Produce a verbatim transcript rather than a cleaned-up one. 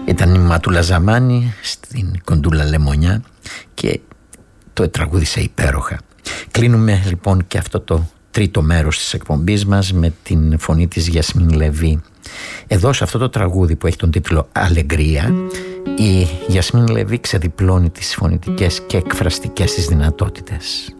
Ήταν η Ματούλα Ζαμάνη στην Κοντούλα Λεμονιά και το τραγούδισε υπέροχα. Κλείνουμε λοιπόν και αυτό το τρίτο μέρος της εκπομπής μας με την φωνή της Γιασμίν Λεβί. Εδώ σε αυτό το τραγούδι που έχει τον τίτλο «Αλεγκρία», η Γιασμίν Λεβί ξεδιπλώνει τις φωνητικές και εκφραστικές της δυνατότητες.